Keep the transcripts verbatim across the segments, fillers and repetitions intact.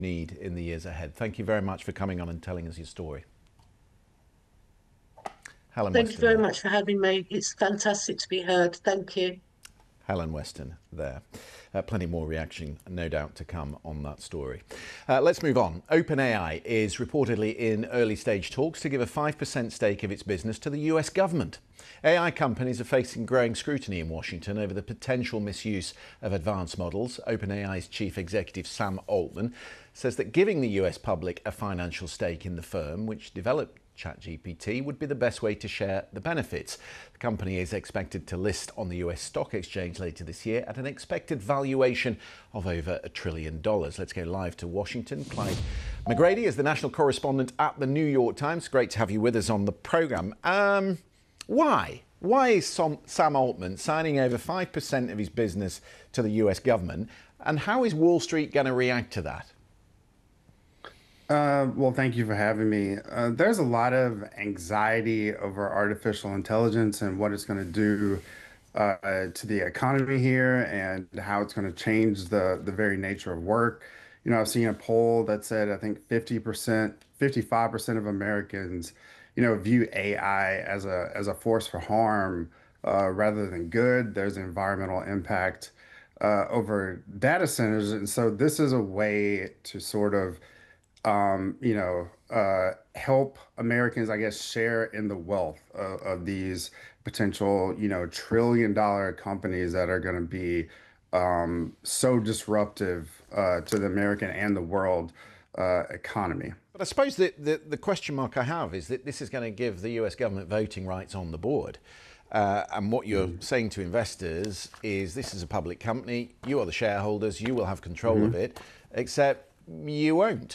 need in the years ahead. Thank you very much for coming on and telling us your story. Helen Thank you Weston very there. much for having me. It's fantastic to be heard. Thank you. Helen Weston there. Uh, plenty more reaction, no doubt, to come on that story. Uh, let's move on. OpenAI is reportedly in early stage talks to give a five percent stake of its business to the U S government. A I companies are facing growing scrutiny in Washington over the potential misuse of advanced models. OpenAI's chief executive Sam Altman says that giving the U S public a financial stake in the firm, which developed ChatGPT, would be the best way to share the benefits. The company is expected to list on the U S stock exchange later this year at an expected valuation of over a trillion dollars. Let's go live to Washington. Clyde McGrady is the national correspondent at the New York Times. Great to have you with us on the programme. Um, why? Why is Sam Altman signing over five percent of his business to the U S government? And how is Wall Street going to react to that? Uh, well, thank you for having me. Uh, there's a lot of anxiety over artificial intelligence and what it's going to do uh, to the economy here and how it's going to change the the very nature of work. You know, I've seen a poll that said I think fifty percent, fifty-five percent of Americans, you know, view A I as a as a force for harm uh, rather than good. There's environmental impact uh, over data centers, and so this is a way to sort of um, you know, uh, help Americans, I guess, share in the wealth of, of these potential, you know, trillion dollar companies that are going to be um, so disruptive uh, to the American and the world uh, economy. But I suppose the, the, the question mark I have is that this is going to give the U S government voting rights on the board. Uh, and what you're mm. saying to investors is this is a public company, you are the shareholders, you will have control mm-hmm. of it, except you won't.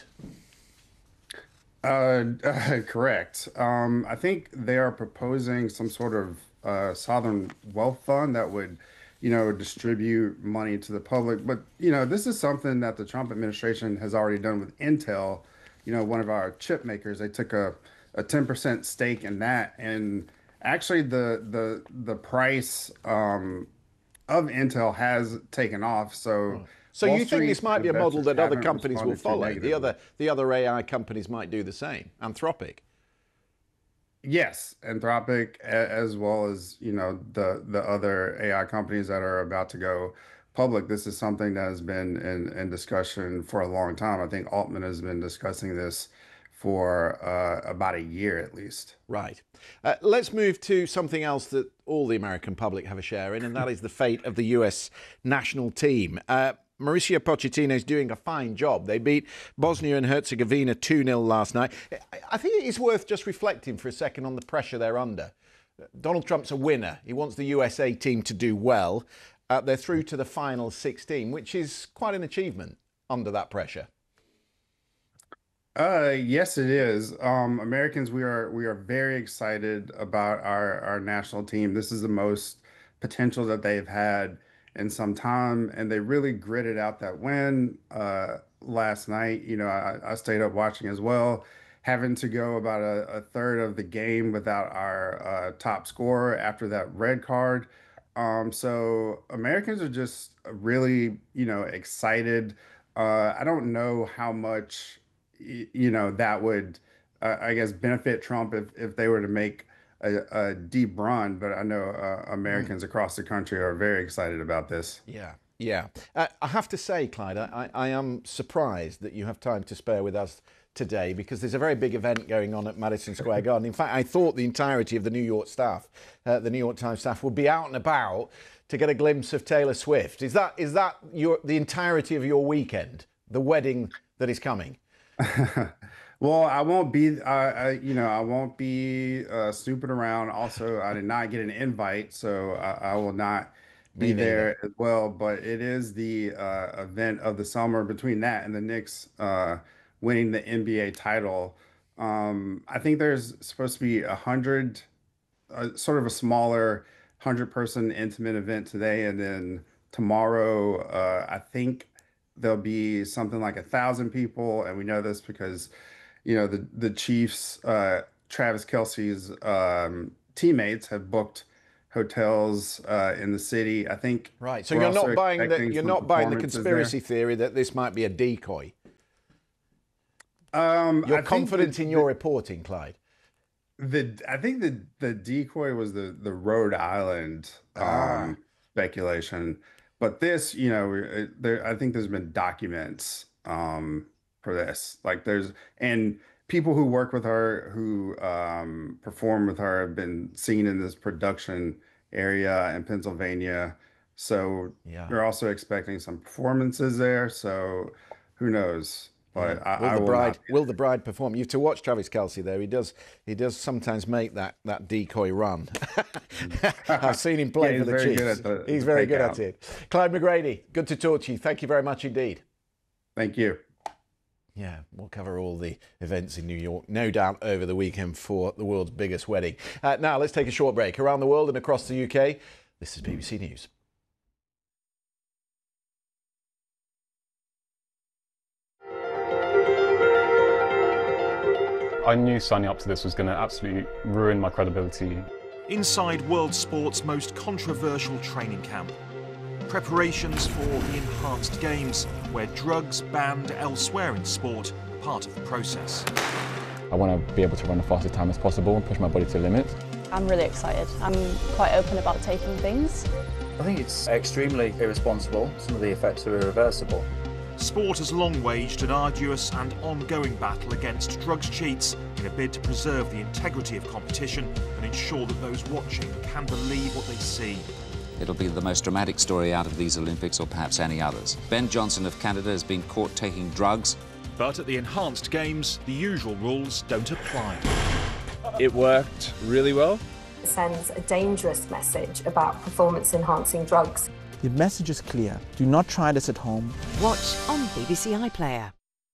Uh, uh, correct. Um, I think they are proposing some sort of uh, sovereign wealth fund that would, you know, distribute money to the public. But, you know, this is something that the Trump administration has already done with Intel, you know, one of our chip makers. They took a, a ten percent stake in that. And actually the the the price um, of Intel has taken off. So. Oh. So Wall you Street think this might be a model that other companies will follow? The other, the other A I companies might do the same. Anthropic. Yes, Anthropic, as well as you know the the other A I companies that are about to go public. This is something that has been in, in discussion for a long time. I think Altman has been discussing this for uh, about a year at least. Right. Uh, let's move to something else that all the American public have a share in, and that is the fate of the U S national team. Uh, Mauricio Pochettino is doing a fine job. They beat Bosnia and Herzegovina two nil last night. I think it is worth just reflecting for a second on the pressure they're under. Donald Trump's a winner. He wants the U S A team to do well. Uh, they're through to the final sixteen, which is quite an achievement under that pressure. Uh, yes, it is. Um, Americans, we are we are very excited about our our national team. This is the most potential that they've had in some time, and they really gritted out that win uh, last night. You know, I, I stayed up watching as well, having to go about a, a third of the game without our uh, top scorer after that red card. Um, so Americans are just really, you know, excited. Uh, I don't know how much, you know, that would, uh, I guess, benefit Trump if, if they were to make a, a deep run, but I know uh, Americans mm. across the country are very excited about this. Yeah, yeah. Uh, I have to say, Clyde, I, I am surprised that you have time to spare with us today because there's a very big event going on at Madison Square Garden. In fact, I thought the entirety of the New York staff, uh, the New York Times staff, would be out and about to get a glimpse of Taylor Swift. Is that is that your the entirety of your weekend, the wedding that is coming? Well, I won't be, uh, I, you know, I won't be uh, snooping around. Also, I did not get an invite, so I, I will not be there as well. But it is the uh, event of the summer between that and the Knicks uh, winning the N B A title. Um, I think there's supposed to be a hundred, uh, sort of a smaller hundred-person intimate event today, and then tomorrow, uh, I think there'll be something like a thousand people, and we know this because you know, the the Chiefs, uh, Travis Kelce's um, teammates have booked hotels uh, in the city. I think. Right. So you're not buying the you're not buying the conspirity there. theory that this might be a decoy. Um, You're I think confident the, in your reporting, Clyde? the I think the the decoy was the the Rhode Island Ah. um, speculation, but this, you know, it, there I think there's been documents um, for this. Like there's and people who work with her, who um, perform with her, have been seen in this production area in Pennsylvania. So Yeah. they're also expecting some performances there. So who knows? But Yeah. I, Will I the will bride not be will the bride perform? You have to watch Travis Kelce there. He does he does sometimes make that that decoy run. I've seen him play Yeah, for he's the very Chiefs. good at the- he's the very fake good out. at it. Clyde McGrady, good to talk to you. Thank you very much indeed. Thank you. Yeah, we'll cover all the events in New York, no doubt, over the weekend for the world's biggest wedding. Uh, now, let's take a short break. Around the world and across the U K, this is B B C News. I knew signing up to this was going to absolutely ruin my credibility. Inside world sport's most controversial training camp. Preparations for the Enhanced Games, where drugs banned elsewhere in sport are part of the process. I want to be able to run the fastest time as possible and push my body to the limit. I'm really excited. I'm quite open about taking things. I think it's extremely irresponsible. Some of the effects are irreversible. Sport has long waged an arduous and ongoing battle against drugs cheats in a bid to preserve the integrity of competition and ensure that those watching can believe what they see. It'll be the most dramatic story out of these Olympics, or perhaps any others. Ben Johnson of Canada has been caught taking drugs. But at the Enhanced Games, the usual rules don't apply. It worked really well. It sends a dangerous message about performance-enhancing drugs. The message is clear. Do not try this at home. Watch on B B C iPlayer.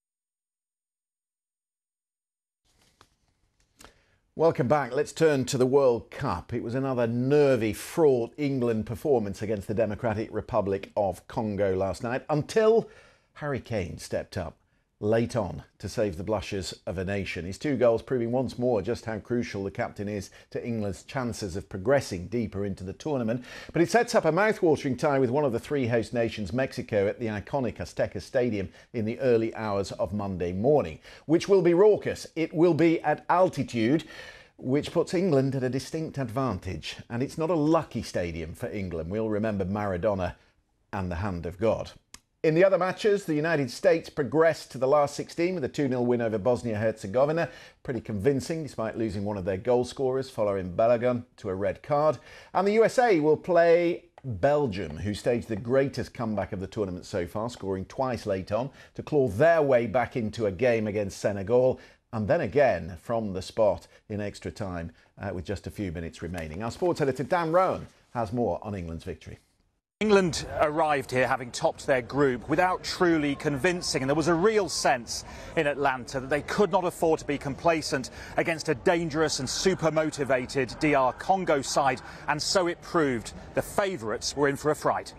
Welcome back. Let's turn to the World Cup. It was another nervy, fraught England performance against the Democratic Republic of Congo last night, until Harry Kane stepped up late on to save the blushes of a nation. His two goals proving once more just how crucial the captain is to England's chances of progressing deeper into the tournament. But it sets up a mouth-watering tie with one of the three host nations, Mexico, at the iconic Azteca Stadium in the early hours of Monday morning, which will be raucous. It will be at altitude, which puts England at a distinct advantage. And it's not a lucky stadium for England. We'll remember Maradona and the hand of God. In the other matches, the United States progressed to the last sixteen with a two nil win over Bosnia-Herzegovina. Pretty convincing, despite losing one of their goal scorers, following Balogun to a red card. And the U S A will play Belgium, who staged the greatest comeback of the tournament so far, scoring twice late on to claw their way back into a game against Senegal, and then again from the spot in extra time uh, with just a few minutes remaining. Our sports editor Dan Rowan has more on England's victory. England arrived here having topped their group without truly convincing, and there was a real sense in Atlanta that they could not afford to be complacent against a dangerous and super motivated D R Congo side, and so it proved. The favourites were in for a fright.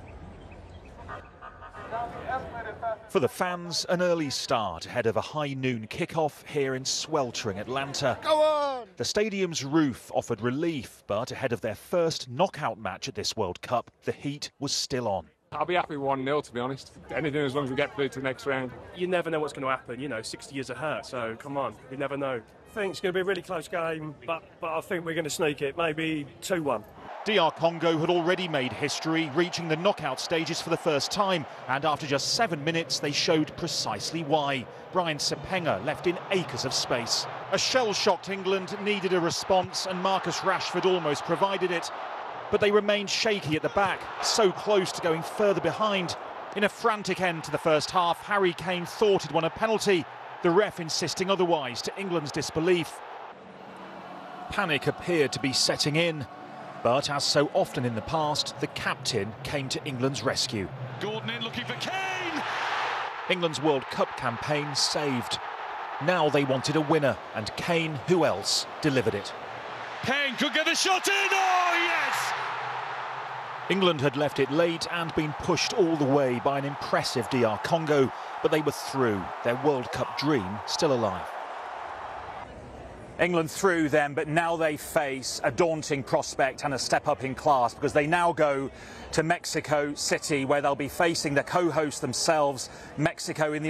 For the fans, an early start ahead of a high noon kickoff here in sweltering Atlanta. Go on! The stadium's roof offered relief, but ahead of their first knockout match at this World Cup, the heat was still on. I'll be happy with one nil, to be honest. Anything as long as we get through to the next round. You never know what's going to happen, you know, sixty years of hurt, so come on, you never know. I think it's going to be a really close game, but, but I think we're going to sneak it, maybe two one. D R Congo had already made history, reaching the knockout stages for the first time, and after just seven minutes they showed precisely why. Brian Sepenga left in acres of space. A shell-shocked England needed a response, and Marcus Rashford almost provided it. But they remained shaky at the back, so close to going further behind. In a frantic end to the first half, Harry Kane thought he'd won a penalty, the ref insisting otherwise to England's disbelief. Panic appeared to be setting in. But as so often in the past, the captain came to England's rescue. Gordon in looking for Kane! England's World Cup campaign saved. Now they wanted a winner, and Kane, who else, delivered it. Kane could get the shot in! Oh, yes! England had left it late and been pushed all the way by an impressive D R Congo, but they were through, their World Cup dream still alive. England through them, but now they face a daunting prospect and a step up in class, because they now go to Mexico City, where they'll be facing the co-host themselves, Mexico, in the